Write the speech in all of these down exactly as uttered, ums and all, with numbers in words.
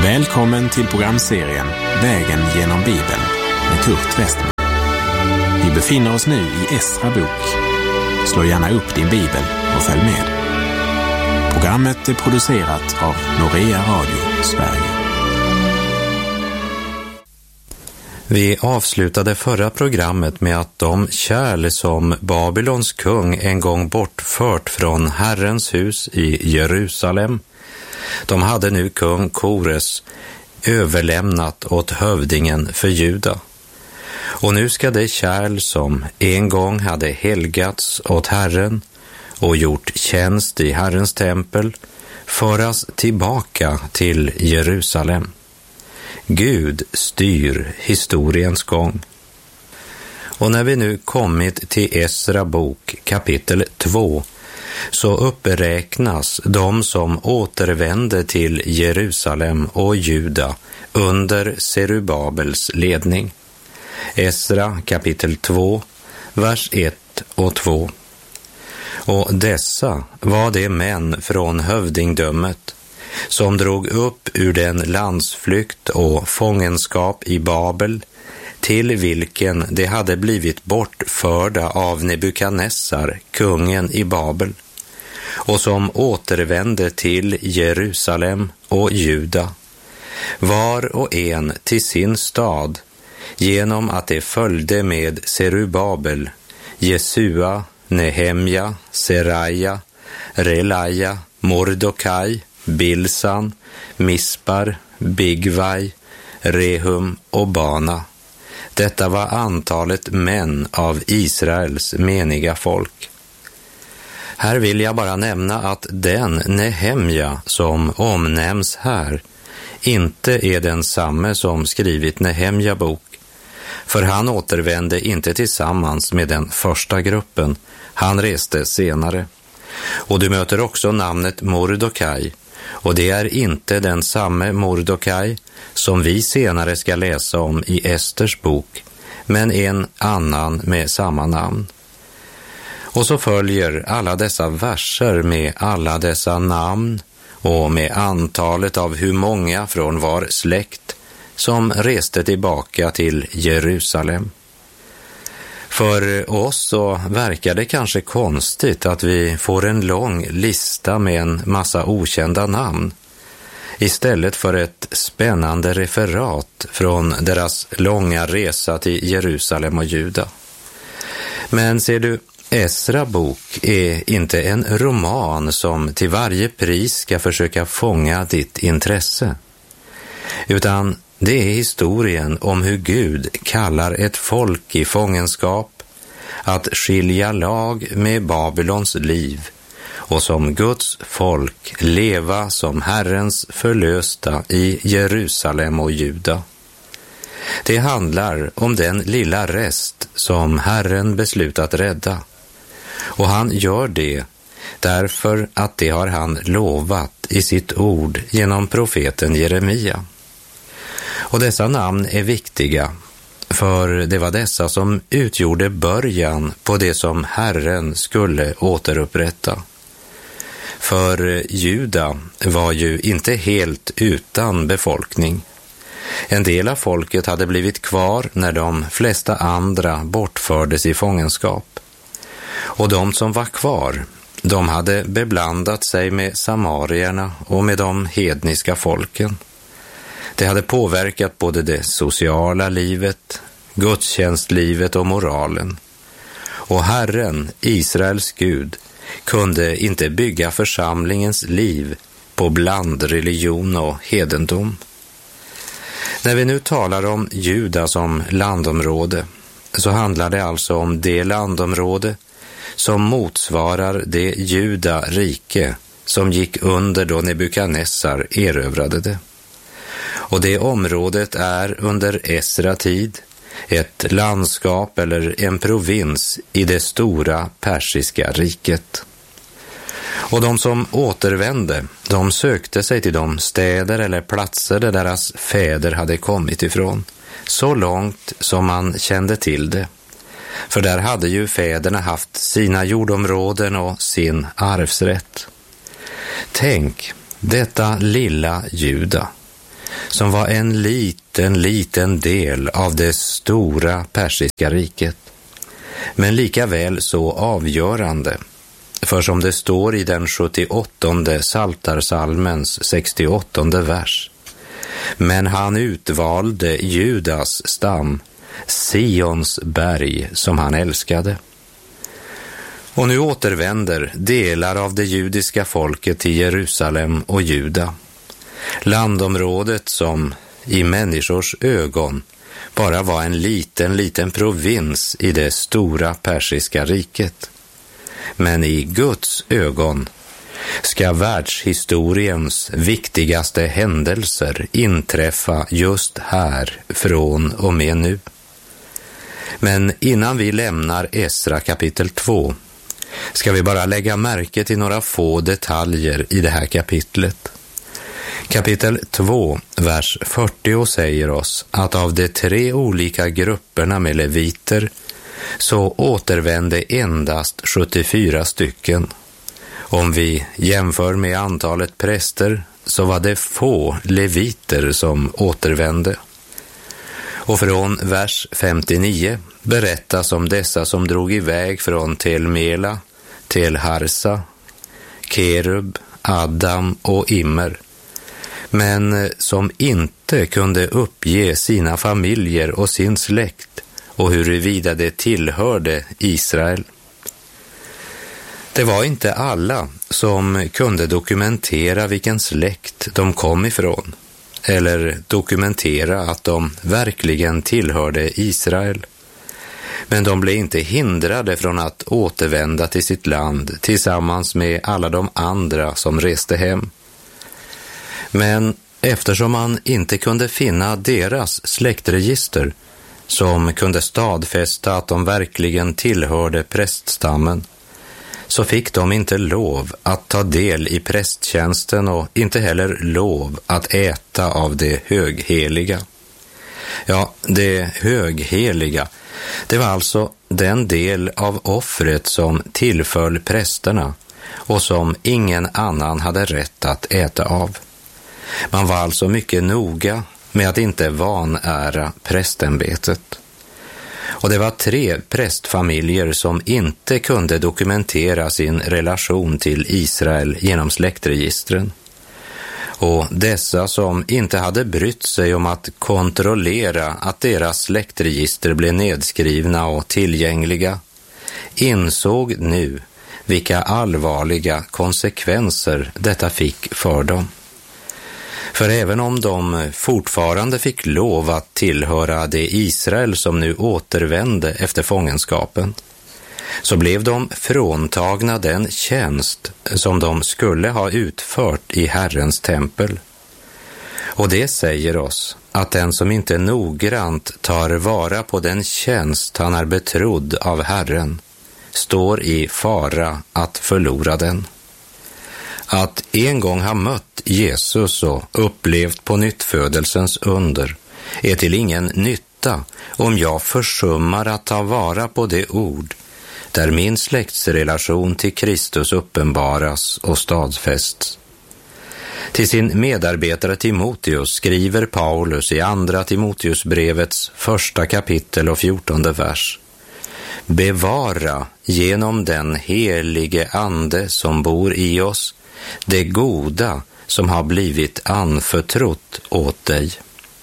Välkommen till programserien Vägen genom Bibeln med Kurt Westman. Vi befinner oss nu i Esra bok. Slå gärna upp din bibel och följ med. Programmet är producerat av Norea Radio Sverige. Vi avslutade förra programmet med att de kärl som Babylons kung en gång bortfört från Herrens hus i Jerusalem, de hade nu kung Kores överlämnat åt hövdingen för Juda. Och nu ska det kärl som en gång hade helgats åt Herren och gjort tjänst i Herrens tempel föras tillbaka till Jerusalem. Gud styr historiens gång. Och när vi nu kommit till Esra bok kapitel två så uppräknas de som återvände till Jerusalem och Juda under Serubabels ledning. Esra kapitel två, vers ett och två. Och dessa var de män från hövdingdömet som drog upp ur den landsflykt och fångenskap i Babel till vilken de hade blivit bortförda av Nebukadnessar, kungen i Babel, och som återvände till Jerusalem och Juda, var och en till sin stad, genom att de följde med Serubabel, Jesua, Nehemja, Seraja, Relaja, Mordokaj, Bilsan, Mispar, Bigvaj, Rehum och Bana. Detta var antalet män av Israels meniga folk. Här vill jag bara nämna att den Nehemja som omnämns här inte är den samme som skrivit Nehemja bok, för han återvände inte tillsammans med den första gruppen, han reste senare. Och du möter också namnet Mordokaj, och det är inte den samme Mordokaj som vi senare ska läsa om i Esters bok, men en annan med samma namn. Och så följer alla dessa verser med alla dessa namn och med antalet av hur många från var släkt som reste tillbaka till Jerusalem. För oss så verkar det kanske konstigt att vi får en lång lista med en massa okända namn istället för ett spännande referat från deras långa resa till Jerusalem och Juda. Men ser du, Esra bok är inte en roman som till varje pris ska försöka fånga ditt intresse, utan det är historien om hur Gud kallar ett folk i fångenskap att skilja lag med Babylons liv och som Guds folk leva som Herrens förlösta i Jerusalem och Juda. Det handlar om den lilla rest som Herren beslutat rädda, och han gör det därför att det har han lovat i sitt ord genom profeten Jeremia. Och dessa namn är viktiga, för det var dessa som utgjorde början på det som Herren skulle återupprätta. För Juda var ju inte helt utan befolkning. En del av folket hade blivit kvar när de flesta andra bortfördes i fångenskap. Och de som var kvar, de hade beblandat sig med samarierna och med de hedniska folken. Det hade påverkat både det sociala livet, gudstjänstlivet och moralen. Och Herren, Israels Gud, kunde inte bygga församlingens liv på blandreligion och hedendom. När vi nu talar om Juda som landområde så handlar det alltså om det landområde som motsvarar det Juda rike som gick under då Nebukadnessar erövrade det. Och det området är under Esra tid ett landskap eller en provins i det stora persiska riket. Och de som återvände, de sökte sig till de städer eller platser där deras fäder hade kommit ifrån, så långt som man kände till det. För där hade ju fäderna haft sina jordområden och sin arvsrätt. Tänk, detta lilla Juda, som var en liten, liten del av det stora persiska riket, men lika väl så avgörande. För som det står i den sjuttioåttonde Psaltarpsalmens sextioåttonde vers: men han utvalde Judas stam, Sions berg som han älskade. Och nu återvänder delar av det judiska folket till Jerusalem och Juda, landområdet som i människors ögon bara var en liten, liten provins i det stora persiska riket. Men i Guds ögon ska världshistoriens viktigaste händelser inträffa just här från och med nu. Men innan vi lämnar Esra kapitel två ska vi bara lägga märke till några få detaljer i det här kapitlet. Kapitel två, vers fyrtio säger oss att av de tre olika grupperna med leviter så återvände endast sjuttiofyra stycken. Om vi jämför med antalet präster så var det få leviter som återvände. Och från vers femtionio berättas om dessa som drog iväg från Tel Mela, Tel Harsa, Kerub, Adam och Immer, men som inte kunde uppge sina familjer och sin släkt och huruvida det tillhörde Israel. Det var inte alla som kunde dokumentera vilken släkt de kom ifrån eller dokumentera att de verkligen tillhörde Israel. Men de blev inte hindrade från att återvända till sitt land tillsammans med alla de andra som reste hem. Men eftersom man inte kunde finna deras släktregister som kunde stadfästa att de verkligen tillhörde präststammen, så fick de inte lov att ta del i prästtjänsten och inte heller lov att äta av det högheliga. Ja, det högheliga, det var alltså den del av offret som tillföll prästerna och som ingen annan hade rätt att äta av. Man var alltså mycket noga med att inte vanära prästämbetet. Och det var tre prästfamiljer som inte kunde dokumentera sin relation till Israel genom släktregistren. Och dessa som inte hade brytt sig om att kontrollera att deras släktregister blev nedskrivna och tillgängliga, insåg nu vilka allvarliga konsekvenser detta fick för dem. För även om de fortfarande fick lov att tillhöra det Israel som nu återvände efter fångenskapen, så blev de fråntagna den tjänst som de skulle ha utfört i Herrens tempel. Och det säger oss att den som inte noggrant tar vara på den tjänst han är betrodd av Herren står i fara att förlora den. Att en gång ha mött Jesus och upplevt på nyttfödelsens under är till ingen nytta om jag försummar att ta vara på det ord där min släktsrelation till Kristus uppenbaras och stadfästs. Till sin medarbetare Timoteus skriver Paulus i andra Timoteusbrevets första kapitel och fjortonde vers: bevara genom den helige ande som bor i oss det goda som har blivit anförtrott åt dig.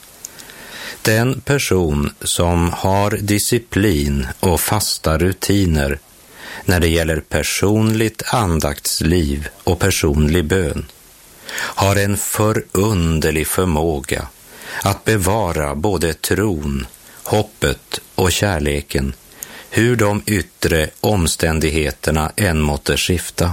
Den person som har disciplin och fasta rutiner när det gäller personligt andaktsliv och personlig bön har en förunderlig förmåga att bevara både tron, hoppet och kärleken, hur de yttre omständigheterna än måtte skifta.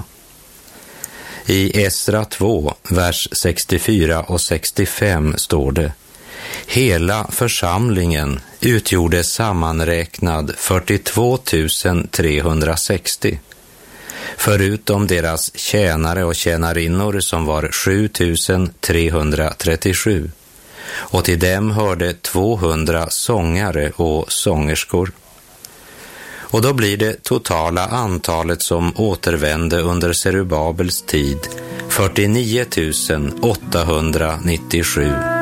I Esra två, vers sextiofyra och sextiofem står det: hela församlingen utgjorde sammanräknad fyrtiotvå tusen trehundrasextio, förutom deras tjänare och tjänarinnor som var sju tusen trehundratrettiosju, och till dem hörde tvåhundra sångare och sångerskor. Och då blir det totala antalet som återvände under Zerubabels tid fyrtionio tusen åttahundranittiosju